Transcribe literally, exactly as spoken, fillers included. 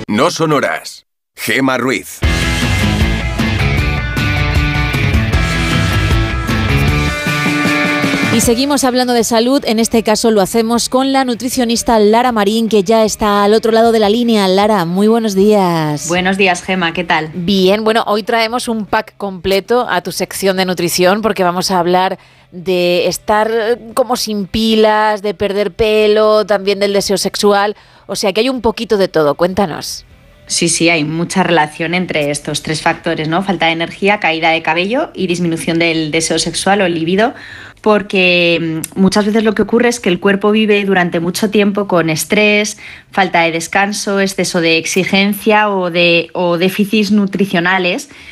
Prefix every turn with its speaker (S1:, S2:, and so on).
S1: no son horas. Gema Ruiz.
S2: Y seguimos hablando de salud, en este caso lo hacemos con la nutricionista Lara Marín, que ya está al otro lado de la línea. Lara, muy buenos días.
S3: Buenos días, Gema, ¿qué tal?
S2: Bien, bueno, hoy traemos un pack completo a tu sección de nutrición porque vamos a hablar de estar como sin pilas, de perder pelo, también del deseo sexual, o sea que hay un poquito de todo, cuéntanos.
S3: Sí, sí, hay mucha relación entre estos tres factores, ¿no? Falta de energía, caída de cabello y disminución del deseo sexual o el libido, porque muchas veces lo que ocurre es que el cuerpo vive durante mucho tiempo con estrés, falta de descanso, exceso de exigencia o, de, o déficits nutricionales